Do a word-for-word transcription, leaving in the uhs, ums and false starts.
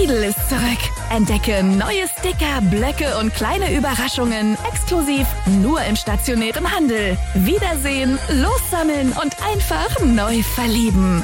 Lidl ist zurück. Entdecke neue Sticker, Blöcke und kleine Überraschungen exklusiv nur im stationären Handel. Wiedersehen, lossammeln und einfach neu verlieben.